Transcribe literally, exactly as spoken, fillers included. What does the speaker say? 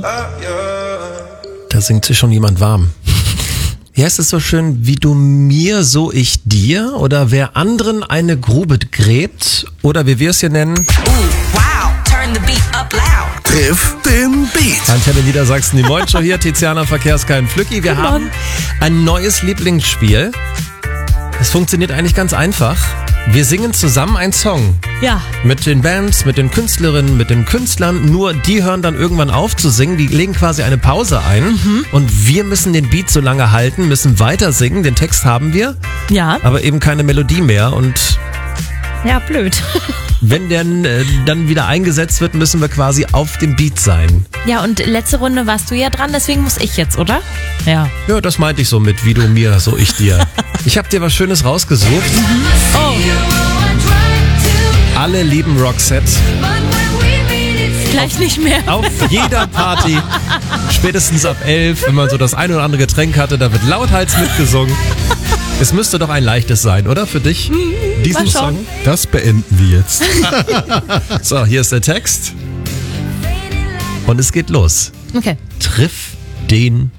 Da singt sich schon jemand warm. Wie heißt es so schön, wie du mir, so ich dir? Oder wer anderen eine Grube gräbt? Oder wie wir es hier nennen... Ooh, wow, turn the beat up loud. Triff den Beat. Antenne Niedersachsen, die Moin Show hier, Tiziana Verkehrskein Flücki. Wir haben ein neues Lieblingsspiel. Es funktioniert eigentlich ganz einfach. Wir singen zusammen einen Song. Ja. Mit den Bands, mit den Künstlerinnen, mit den Künstlern. Nur die hören dann irgendwann auf zu singen. Die legen quasi eine Pause ein. Mhm. Und wir müssen den Beat so lange halten, müssen weiter singen. Den Text haben wir. Ja. Aber eben keine Melodie mehr. Und Ja, blöd. wenn der äh, dann wieder eingesetzt wird, müssen wir quasi auf dem Beat sein. Ja, und letzte Runde warst du ja dran, deswegen muss ich jetzt, oder? Ja. Ja, das meinte ich so mit wie du mir, so ich dir. Ich habe dir was Schönes rausgesucht. Oh, Alle lieben Roxette. gleich nicht mehr. Auf jeder Party, spätestens ab elf, wenn man so das ein oder andere Getränk hatte, da wird lauthals mitgesungen. Es müsste doch ein leichtes sein, oder? Für dich, diesen mal schauen. Song? Das beenden wir jetzt. So, hier ist der Text. Und es geht los. Okay. Triff den